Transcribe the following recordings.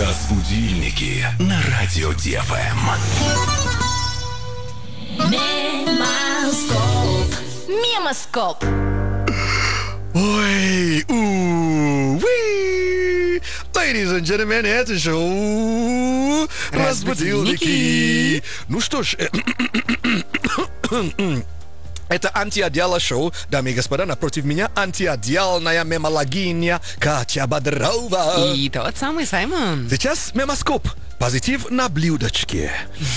Разбудильники на радио ДФМ. Мемоскоп. Ой, уи. Ladies and gentlemen, это шоу Разбудильники. Ну что ж, это антиодеяло шоу, дамы и господа, напротив меня антиодеяльная мемологиня Катя Бодрова. И тот самый Саймон. Сейчас мемоскоп. Позитив на блюдечке.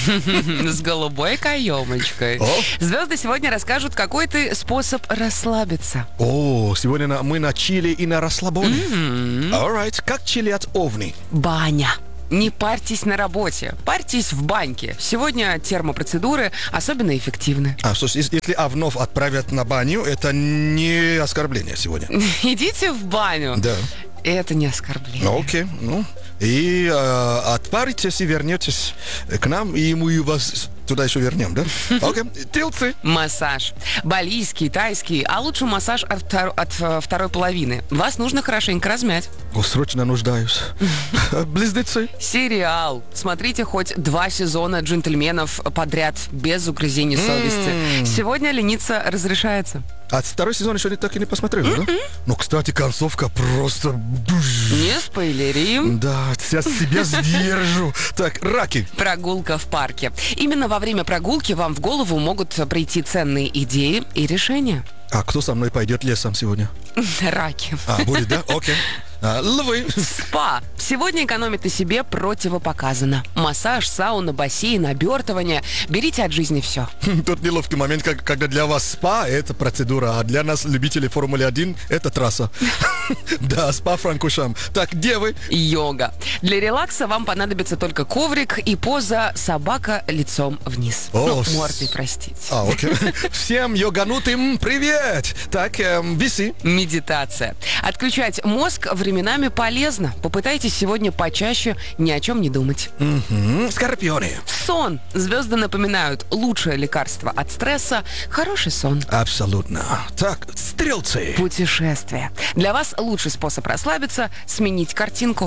С голубой каемочкой. Звезды сегодня расскажут, какой ты способ расслабиться. О, сегодня мы на чили и на расслабоне. Alright, как чилят овни? Баня. Не парьтесь на работе, парьтесь в баньке. Сегодня термопроцедуры особенно эффективны. Слушай, если овнов отправят на баню, это не оскорбление сегодня. Идите в баню. Да. Это не оскорбление. Окей, ну. И отпаритесь и вернетесь к нам, и мы вас туда еще вернем, да? Окей, тилцы. Массаж. Балийский, тайский, а лучше массаж от второй половины. Вас нужно хорошенько размять. О, срочно нуждаюсь. Близнецы. Сериал. Смотрите хоть 2 сезона «Джентльменов» подряд, без угрызений совести. Сегодня лениться разрешается. А второй сезон еще так и не посмотрел, да? Ну, кстати, концовка просто... Не спойлерим. Да, сейчас себя сдержу. Так, раки. Прогулка в парке. Именно во время прогулки вам в голову могут прийти ценные идеи и решения. А кто со мной пойдет лесом сегодня? Раки. Будет, да? Окей. Львы. Спа. Сегодня экономить на себе противопоказано. Массаж, сауна, бассейн, обертывание. Берите от жизни все. Тот неловкий момент, когда для вас спа – это процедура, а для нас, любителей Формулы-1, это трасса. Да, спа Франкушам. Так, девы. Йога. Для релакса вам понадобится только коврик и поза собака лицом вниз. Мордой, простите. Окей. Всем йоганутым привет. Так, виси. Медитация. Отключать мозг временами полезно. Попытайтесь сегодня почаще ни о чем не думать. Скорпионы. Сон. Звезды напоминают, лучшее лекарство от стресса – хороший сон. Абсолютно. Так, стрелцы. Путешествия. Для вас лучший способ расслабиться – сменить картинку.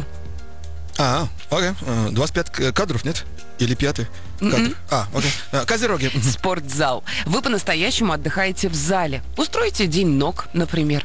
Окей. 25 кадров, нет? Или 5 кадр? Окей. Козероги. Спортзал. Вы по-настоящему отдыхаете в зале. Устройте день ног, например.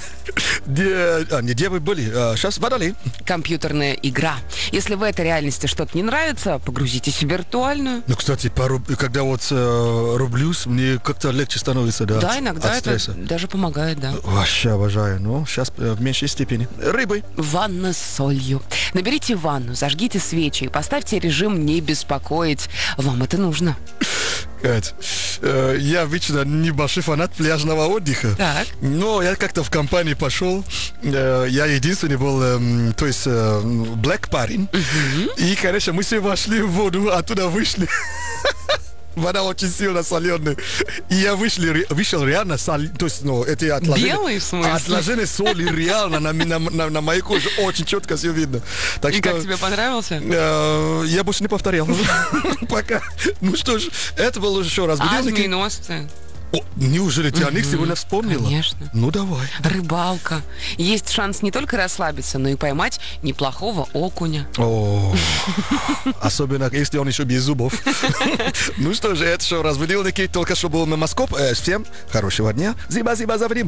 Где вы были? Сейчас водолей. Компьютерная игра. Если в этой реальности что-то не нравится, погрузитесь в виртуальную. Ну, кстати, когда рублюсь, мне как-то легче становится, да? Да, иногда от стресса. это даже помогает, да. Вообще обожаю, но сейчас в меньшей степени. Рыбы. Ванна с солью. Наберите ванну, зажгите свечи и поставьте режим «не беспокоить». Вам это нужно. Кать, я обычно небольшой фанат пляжного отдыха. Так. Но я как-то в компании пошел. Я единственный был, то есть, black парень. И, конечно, мы все вошли в воду, оттуда вышли. Вода очень сильно соленая. И я вышел реально, то есть, это отложение. Белый, в смысле? Отложение соли реально на моей коже очень четко все видно. Так И что, как тебе понравился? я больше не повторял. Пока. Ну что ж, это был еще раз. Осьминожцы. Неужели ты о них сегодня вспомнила? Конечно. Ну давай. Рыбалка. Есть шанс не только расслабиться, но и поймать неплохого окуня. Особенно, если он еще без зубов. Ну что же, это шоу «Разбудильники». Только что был мемоскоп. Всем хорошего дня. Зиба-зиба за время.